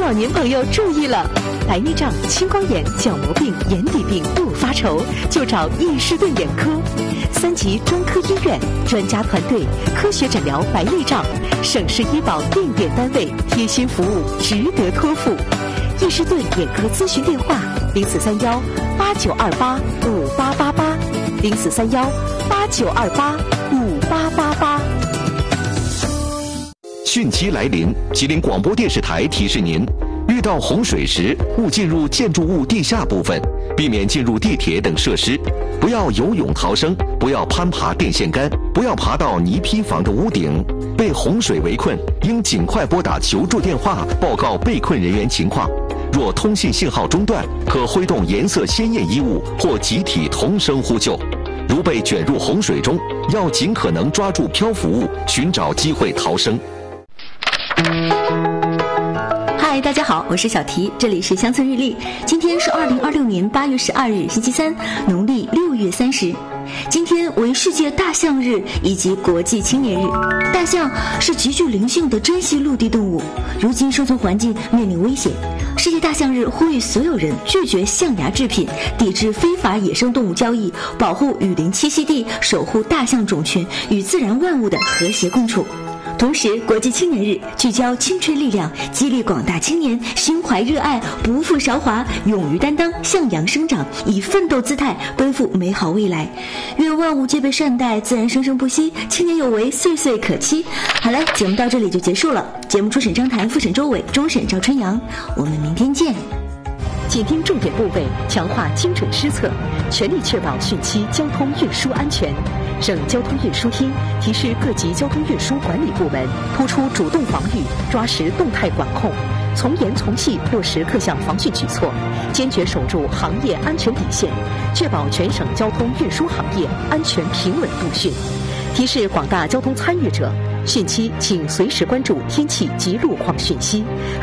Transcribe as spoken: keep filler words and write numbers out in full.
老年朋友注意了，白内障、青光眼、角膜病、眼底病不发愁，就找易士顿眼科。三级专科医院，专家团队，科学诊疗白内障，省市医保定点单位，贴心服务，值得托付。易士顿眼科咨询电话：零四三幺八九二八五八八八，零四三幺八九二八五八八八。 汛期来临，吉林广播电视台提示您：遇到洪水时，勿进入建筑物地下部分，避免进入地铁等设施，不要游泳逃生，不要攀爬电线杆，不要爬到泥坯房的屋顶。被洪水围困，应尽快拨打求助电话，报告被困人员情况。若通信信号中断，可挥动颜色鲜艳衣物或集体同声呼救。如被卷入洪水中，要尽可能抓住漂浮物，寻找机会逃生。 嗨，大家好，我是小提，这里是乡村日历。今天是二零二六年八月十二日，星期三，农历六月三十。今天为世界大象日以及国际青年日。大象是极具灵性的珍稀陆地动物，如今生存环境面临危险。世界大象日呼吁所有人拒绝象牙制品，抵制非法野生动物交易，保护雨林栖息地，守护大象种群与自然万物的和谐共处。同时，国际青年日聚焦青春力量，激励广大青年心怀热爱，不负韶华，勇于担当，向阳生长，以奋斗姿态奔赴美好未来。愿万物皆被善待，自然生生不息，青年有为，岁岁可期。好了，节目到这里就结束了。节目初审张谭，复审周伟，终审赵春阳。我们明天见。 紧盯重点部位，强化精准施策，全力确保汛期交通运输安全。省交通运输厅提示各级交通运输管理部门，突出主动防御，抓实动态管控，从严从细落实各项防汛举措，坚决守住行业安全底线，确保全省交通运输行业安全平稳度汛。提示广大交通参与者，汛期请随时关注天气及路况讯息，